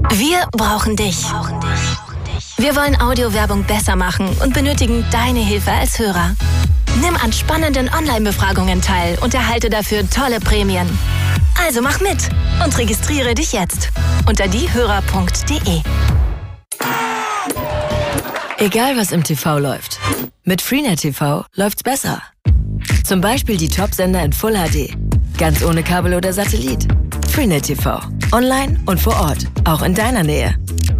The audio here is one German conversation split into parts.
Wir brauchen dich. Wir wollen Audiowerbung besser machen und benötigen deine Hilfe als Hörer. Nimm an spannenden Online-Befragungen teil und erhalte dafür tolle Prämien. Also mach mit und registriere dich jetzt unter diehörer.de. Egal was im TV läuft, mit Freenet TV läuft's besser. Zum Beispiel die Top-Sender in Full HD, ganz ohne Kabel oder Satellit. Freenet TV, online und vor Ort, auch in deiner Nähe.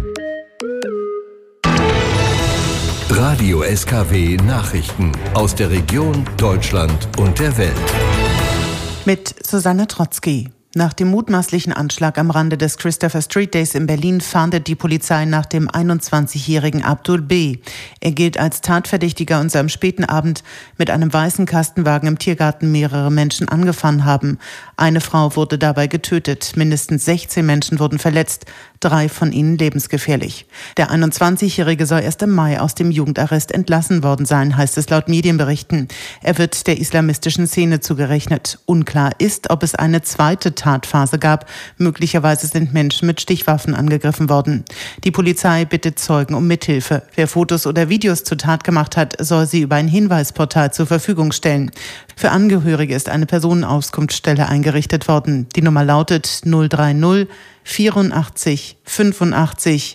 Radio SKW Nachrichten aus der Region, Deutschland und der Welt. Mit Susanne Trotzki. Nach dem mutmaßlichen Anschlag am Rande des Christopher Street Days in Berlin fahndet die Polizei nach dem 21-jährigen Abdul B. Er gilt als Tatverdächtiger und soll am späten Abend mit einem weißen Kastenwagen im Tiergarten mehrere Menschen angefahren haben. Eine Frau wurde dabei getötet. Mindestens 16 Menschen wurden verletzt, 3 von ihnen lebensgefährlich. Der 21-Jährige soll erst im Mai aus dem Jugendarrest entlassen worden sein, heißt es laut Medienberichten. Er wird der islamistischen Szene zugerechnet. Unklar ist, ob es eine zweite Tatphase gab. Möglicherweise sind Menschen mit Stichwaffen angegriffen worden. Die Polizei bittet Zeugen um Mithilfe. Wer Fotos oder Videos zur Tat gemacht hat, soll sie über ein Hinweisportal zur Verfügung stellen. Für Angehörige ist eine Personenauskunftsstelle eingerichtet worden. Die Nummer lautet 030 84 85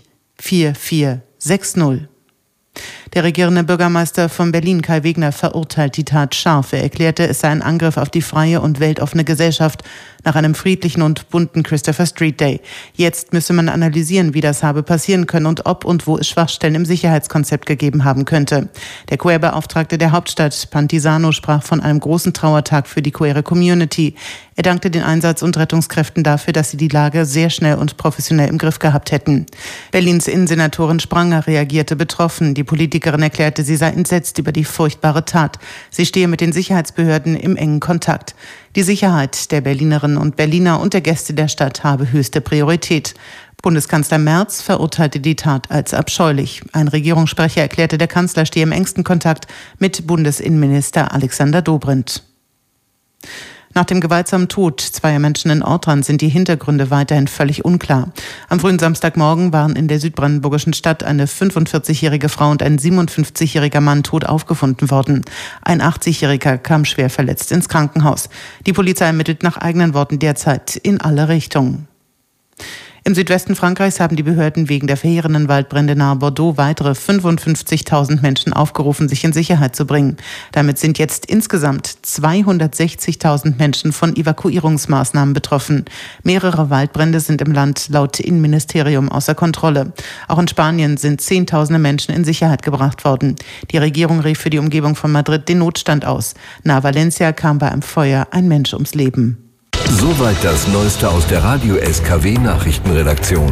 4460. Der regierende Bürgermeister von Berlin, Kai Wegner, verurteilt die Tat scharf. Er erklärte, es sei ein Angriff auf die freie und weltoffene Gesellschaft nach einem friedlichen und bunten Christopher Street Day. Jetzt müsse man analysieren, wie das habe passieren können und ob und wo es Schwachstellen im Sicherheitskonzept gegeben haben könnte. Der Queer-Beauftragte der Hauptstadt, Pantisano, sprach von einem großen Trauertag für die queere Community. Er dankte den Einsatz- und Rettungskräften dafür, dass sie die Lage sehr schnell und professionell im Griff gehabt hätten. Berlins Innensenatorin Spranger reagierte betroffen. Die Politikerin erklärte, sie sei entsetzt über die furchtbare Tat. Sie stehe mit den Sicherheitsbehörden im engen Kontakt. Die Sicherheit der Berlinerinnen und Berliner und der Gäste der Stadt habe höchste Priorität. Bundeskanzler Merz verurteilte die Tat als abscheulich. Ein Regierungssprecher erklärte, der Kanzler stehe im engsten Kontakt mit Bundesinnenminister Alexander Dobrindt. Nach dem gewaltsamen Tod zweier Menschen in Ortrand sind die Hintergründe weiterhin völlig unklar. Am frühen Samstagmorgen waren in der südbrandenburgischen Stadt eine 45-jährige Frau und ein 57-jähriger Mann tot aufgefunden worden. Ein 80-jähriger kam schwer verletzt ins Krankenhaus. Die Polizei ermittelt nach eigenen Worten derzeit in alle Richtungen. Im Südwesten Frankreichs haben die Behörden wegen der verheerenden Waldbrände nahe Bordeaux weitere 55.000 Menschen aufgerufen, sich in Sicherheit zu bringen. Damit sind jetzt insgesamt 260.000 Menschen von Evakuierungsmaßnahmen betroffen. Mehrere Waldbrände sind im Land laut Innenministerium außer Kontrolle. Auch in Spanien sind Zehntausende Menschen in Sicherheit gebracht worden. Die Regierung rief für die Umgebung von Madrid den Notstand aus. Nahe Valencia kam bei einem Feuer ein Mensch ums Leben. Soweit das Neueste aus der Radio SKW Nachrichtenredaktion.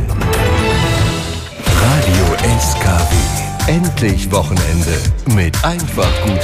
Radio SKW. Endlich Wochenende mit einfach guter